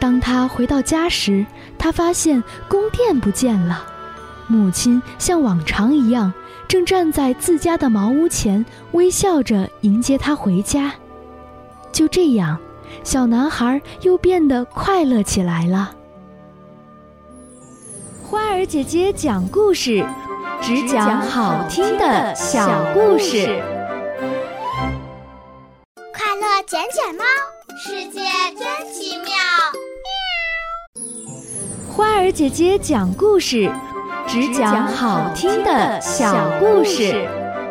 当他回到家时，他发现宫殿不见了，母亲像往常一样正站在自家的茅屋前，微笑着迎接他回家。就这样，小男孩又变得快乐起来了。花儿姐姐讲故事，只讲好听的小故事。 快乐捡捡猫，世界真奇妙。 花儿姐姐讲故事，只讲好听的小故事。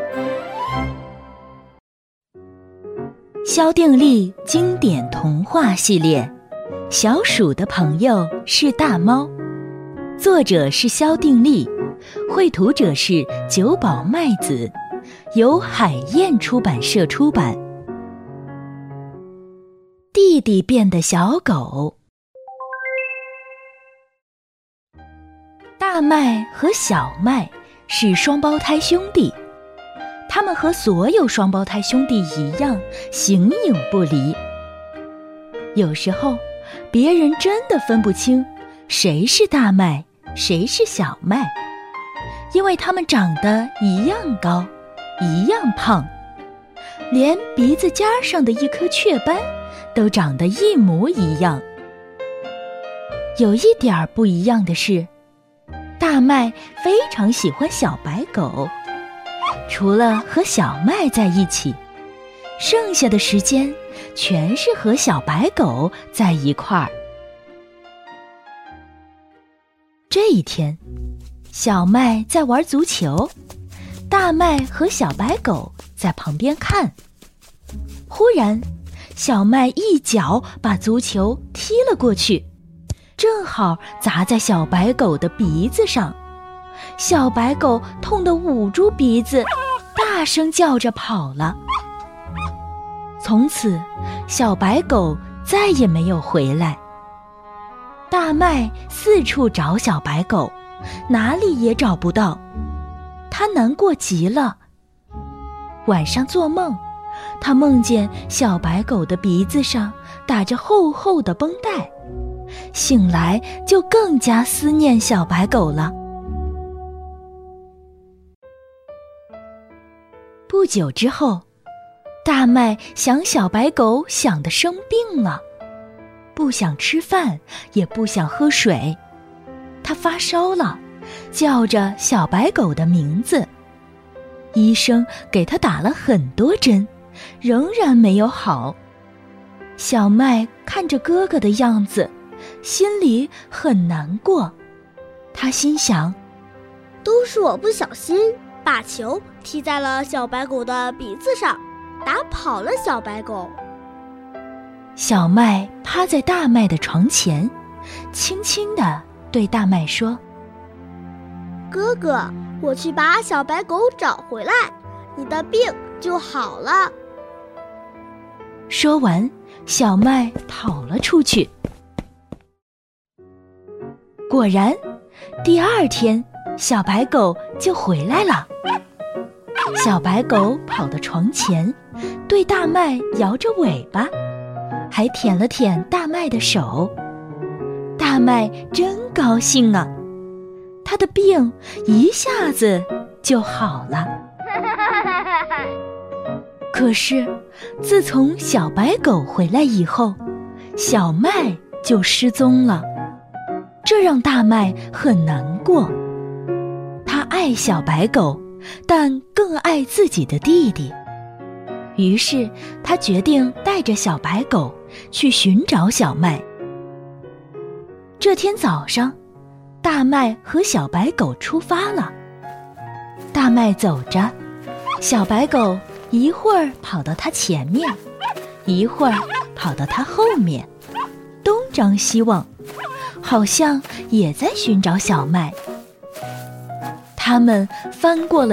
萧定力经典童话系列，《小鼠的朋友是大猫》，作者是萧定力，绘图者是久保麦子，由海燕出版社出版。弟弟变的小狗。大麦和小麦是双胞胎兄弟，他们和所有双胞胎兄弟一样形影不离。有时候别人真的分不清谁是大麦谁是小麦，因为他们长得一样高一样胖，连鼻子尖上的一颗雀斑都长得一模一样。有一点不一样的是，大麦非常喜欢小白狗，除了和小麦在一起，剩下的时间全是和小白狗在一块儿。这一天，小麦在玩足球，大麦和小白狗在旁边看。忽然，小麦一脚把足球踢了过去，正好砸在小白狗的鼻子上。小白狗痛得捂住鼻子，大声叫着跑了。从此，小白狗再也没有回来。大麦四处找小白狗，哪里也找不到，他难过极了。晚上做梦，他梦见小白狗的鼻子上打着厚厚的绷带，醒来就更加思念小白狗了。不久之后，大麦想小白狗想得生病了，不想吃饭，也不想喝水。他发烧了，叫着小白狗的名字。医生给他打了很多针，仍然没有好。小麦看着哥哥的样子，心里很难过。他心想， 都是我不小心把球踢在了小白狗的鼻子上，打跑了小白狗。 小麦趴在大麦的床前，轻轻地对大麦说， 哥哥，我去把小白狗找回来，你的病就好了。 说完，小麦跑了出去。果然，第二天小白狗就回来了。小白狗跑到床前，对大麦摇着尾巴，还舔了舔大麦的手。大麦真高兴啊，他的病一下子就好了。可是，自从小白狗回来以后，小麦就失踪了，这让大麦很难过。他爱小白狗，但更爱自己的弟弟。于是，他决定带着小白狗去寻找小麦。这天早上，大麦和小白狗出发了。大麦走着，小白狗一会儿跑到他前面，一会儿跑到他后面，东张西望，好像也在寻找小麦。他们翻过了